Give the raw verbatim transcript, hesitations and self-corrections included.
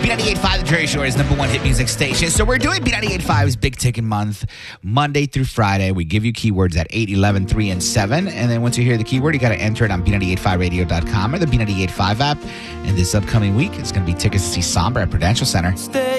B ninety-eight point five, the Jerry Shore's number one hit music station. So we're doing B ninety-eight point five's Big Ticket Month, Monday through Friday. We give you keywords at eight, eleven, three, and seven. And then once you hear the keyword, you got to enter it on B ninety-eight point five radio dot com or the B ninety-eight point five app. And this upcoming week, it's going to be tickets to see Sombra at Prudential Center.